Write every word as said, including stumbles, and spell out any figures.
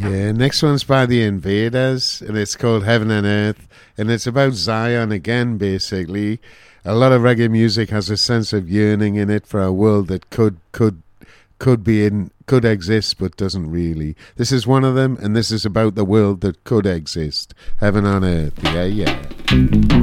Yeah, next one's by the Invaders, and it's called Heaven and Earth, and it's about Zion again, basically. A lot of reggae music has a sense of yearning in it for a world that could could could be in could exist but doesn't really. This is one of them, and this is about the world that could exist. Heaven on Earth, yeah, yeah.